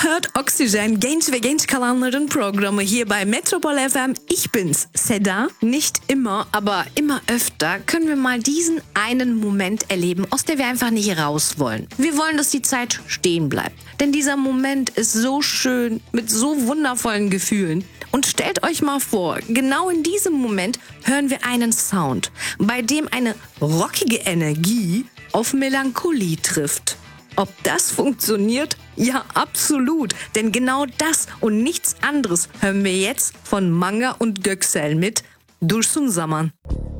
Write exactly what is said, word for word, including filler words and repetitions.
hört Oxygen, genç ve genç kalanların Programme hier bei Metropol F M. Ich bin's, Seda. Nicht immer, aber immer öfter können wir mal diesen einen Moment erleben, aus der wir einfach nicht raus wollen. Wir wollen, dass die Zeit stehen bleibt. Denn dieser Moment ist so schön, mit so wundervollen Gefühlen. Und stellt euch mal vor, genau in diesem Moment hören wir einen Sound, bei dem eine rockige Energie auf Melancholie trifft. Ob das funktioniert? Ja, absolut. Denn genau das und nichts anderes hören wir jetzt von Manga und Göksel mit Dursun Zaman.